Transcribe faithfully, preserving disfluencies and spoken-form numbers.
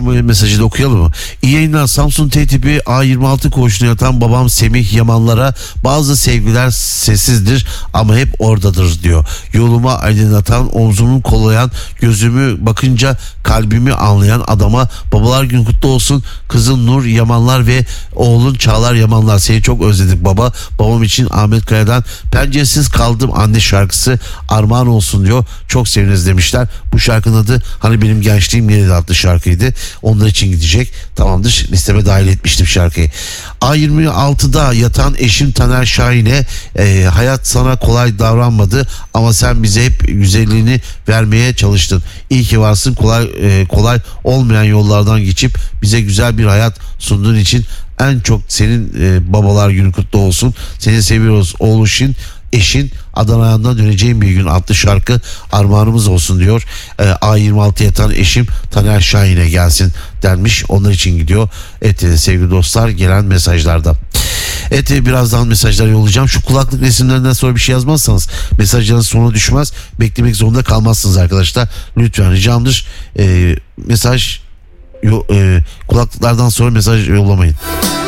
mesajı da okuyalım mı? İyi yayınlar. Samsun T tipi A yirmi altı koğuşuna yatan babam Semih Yamanlara bazı sevgiler sessizdir ama hep oradadır diyor. Yoluma aydınlatan, omzumu kollayan, gözümü bakınca kalbimi anlayan adama babalar günü kutlu olsun. Kızın Nur Yamanlar ve oğlun Çağlar Yamanlar, seni çok özledik baba. Babam için Ahmet Kaya'dan Penceresiz Kaldım Anne şarkısı armağan olsun diyor. Çok seviniriz demişler. Bu şarkının adı Hani Benim Gençliğim Nerede adlı şarkıydı. Onlar için gidecek. Tamamdır. Listeme dahil etmiştim şarkıyı. A yirmi altıda yatan eşim Taner Şahin'e e, hayat sana kolay davranmadı ama sen bize hep güzelliğini vermeye çalıştın. İyi ki varsın. Kolay e, kolay olmayan yollardan geçip bize güzel bir hayat sunduğun için en çok senin e, babalar günü kutlu olsun. Seni seviyoruz oğluşun, eşin, Adana'dan döneceğim bir gün adlı şarkı armağanımız olsun diyor. E, A yirmi altı yatan eşim Taner Şahin'e gelsin denmiş. Onlar için gidiyor. Evet sevgili dostlar, gelen mesajlarda. Evet, birazdan mesajlar yollayacağım. Şu kulaklık resimlerinden sonra bir şey yazmazsanız mesajlarınız sona düşmez. Beklemek zorunda kalmazsınız arkadaşlar. Lütfen ricamdır. E, mesaj yo, e, kulaklıklardan sonra mesaj yollamayın.